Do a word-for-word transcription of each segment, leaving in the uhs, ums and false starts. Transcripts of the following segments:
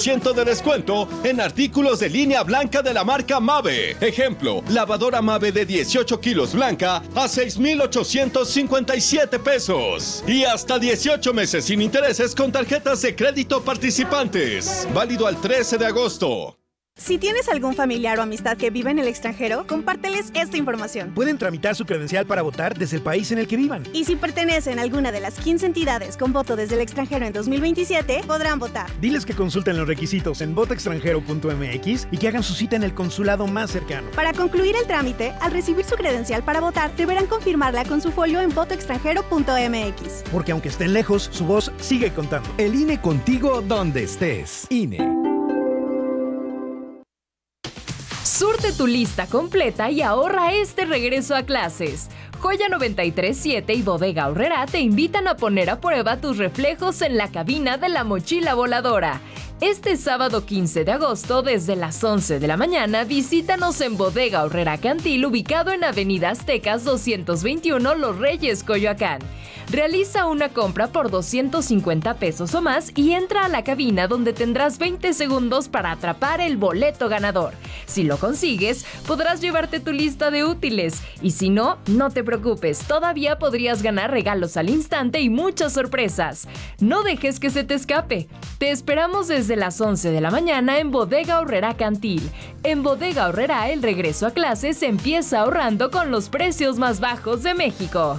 ciento de descuento en artículos de línea blanca de la marca Mave. Ejemplo, lavadora Mave de dieciocho kilos blanca a seis mil ochocientos cincuenta y siete pesos. Y hasta dieciocho meses sin intereses con tarjetas de crédito participantes. Válido al trece de agosto. Si tienes algún familiar o amistad que vive en el extranjero, compárteles esta información. Pueden tramitar su credencial para votar desde el país en el que vivan. Y si pertenecen a alguna de las quince entidades con voto desde el extranjero en dos mil veintisiete, podrán votar. Diles que consulten los requisitos en voto extranjero punto m x y que hagan su cita en el consulado más cercano. Para concluir el trámite, al recibir su credencial para votar, deberán confirmarla con su folio en voto extranjero punto m x. Porque aunque estén lejos, su voz sigue contando. El I N E contigo donde estés. I N E. Surte tu lista completa y ahorra este regreso a clases. Joya noventa y tres punto siete y Bodega Aurrerá te invitan a poner a prueba tus reflejos en la cabina de la mochila voladora. Este sábado quince de agosto, desde las once de la mañana, visítanos en Bodega Aurrerá Cantil, ubicado en Avenida Aztecas doscientos veintiuno, Los Reyes, Coyoacán. Realiza una compra por doscientos cincuenta pesos o más y entra a la cabina donde tendrás veinte segundos para atrapar el boleto ganador. Si lo consigues, podrás llevarte tu lista de útiles. Y si no, no te preocupes, todavía podrías ganar regalos al instante y muchas sorpresas. No dejes que se te escape. Te esperamos desde las once de la mañana en Bodega Aurrerá Cantil. En Bodega Aurrerá, el regreso a clases empieza ahorrando con los precios más bajos de México.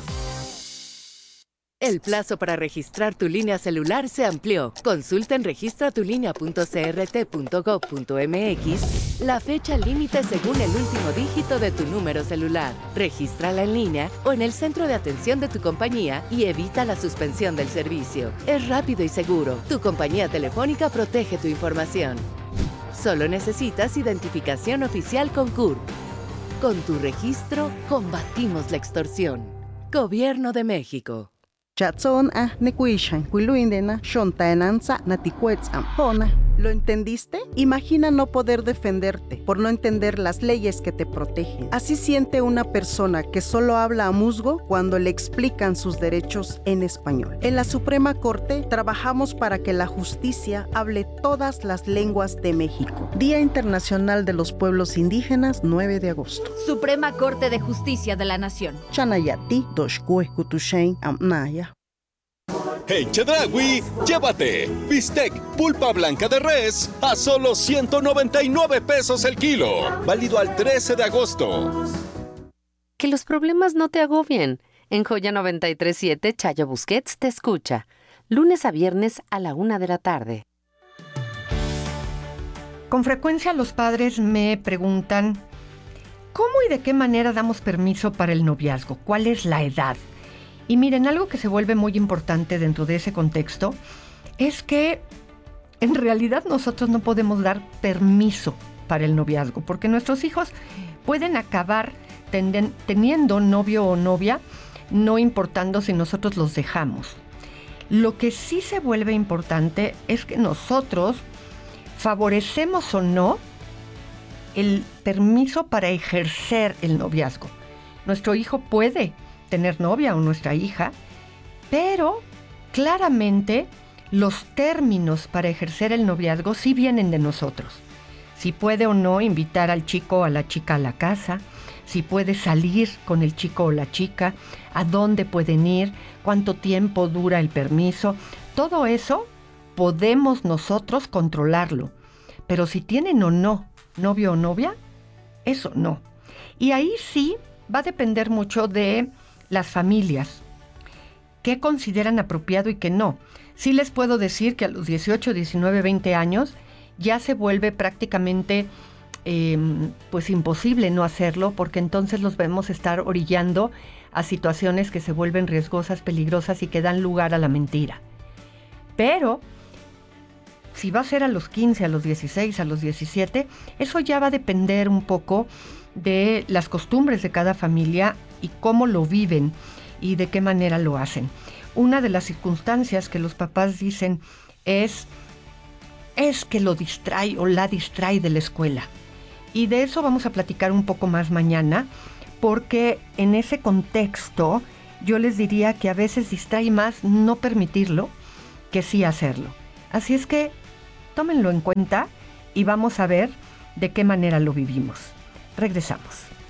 El plazo para registrar tu línea celular se amplió. Consulta en registra tu línea punto c r t punto gov punto m x la fecha límite según el último dígito de tu número celular. Regístrala en línea o en el centro de atención de tu compañía y evita la suspensión del servicio. Es rápido y seguro. Tu compañía telefónica protege tu información. Solo necesitas identificación oficial con C U R P. Con tu registro, combatimos la extorsión. Gobierno de México. Chatson a nekuishan kuiluindena shontaenanza natikuetzam hona. ¿Lo entendiste? Imagina no poder defenderte por no entender las leyes que te protegen. Así siente una persona que solo habla a musgo cuando le explican sus derechos en español. En la Suprema Corte trabajamos para que la justicia hable todas las lenguas de México. Día Internacional de los Pueblos Indígenas, nueve de agosto. Suprema Corte de Justicia de la Nación. Chanayati, Doshkue Kutushain Amnaya. En Chedraui, llévate bistec pulpa blanca de res a solo ciento noventa y nueve pesos el kilo. Válido al trece de agosto. Que los problemas no te agobien. En Joya noventa y tres punto siete, Chayo Busquets te escucha. Lunes a viernes a la una de la tarde. Con frecuencia los padres me preguntan ¿cómo y de qué manera damos permiso para el noviazgo? ¿Cuál es la edad? Y miren, algo que se vuelve muy importante dentro de ese contexto es que en realidad nosotros no podemos dar permiso para el noviazgo, porque nuestros hijos pueden acabar tenden, teniendo novio o novia, no importando si nosotros los dejamos. Lo que sí se vuelve importante es que nosotros favorecemos o no el permiso para ejercer el noviazgo. Nuestro hijo puede tener novia o nuestra hija, pero claramente los términos para ejercer el noviazgo sí vienen de nosotros. Si puede o no invitar al chico o a la chica a la casa, si puede salir con el chico o la chica, a dónde pueden ir, cuánto tiempo dura el permiso, todo eso podemos nosotros controlarlo. Pero si tienen o no novio o novia, eso no. Y ahí sí va a depender mucho de las familias, qué consideran apropiado y qué no. Sí les puedo decir que a los dieciocho, diecinueve, veinte años ya se vuelve prácticamente eh, pues imposible no hacerlo, porque entonces los vemos estar orillando a situaciones que se vuelven riesgosas, peligrosas y que dan lugar a la mentira. Pero si va a ser a los quince, a los dieciséis, a los diecisiete, eso ya va a depender un poco de las costumbres de cada familia y cómo lo viven y de qué manera lo hacen. Una de las circunstancias que los papás dicen es, es que lo distrae o la distrae de la escuela. Y de eso vamos a platicar un poco más mañana, porque en ese contexto yo les diría que a veces distrae más no permitirlo que sí hacerlo. Así es que Tómenlo en cuenta y vamos a ver de qué manera lo vivimos. Regresamos.